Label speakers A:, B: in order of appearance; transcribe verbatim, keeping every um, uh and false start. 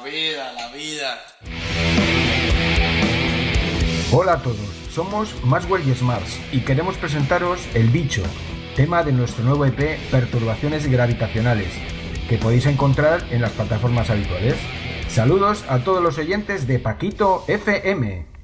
A: vida, la vida.
B: Hola a todos, somos Maxwell y Smarts y queremos presentaros El Bicho, tema de nuestro nuevo E P Perturbaciones Gravitacionales, que podéis encontrar en las plataformas habituales. Saludos a todos los oyentes de Paquito F M.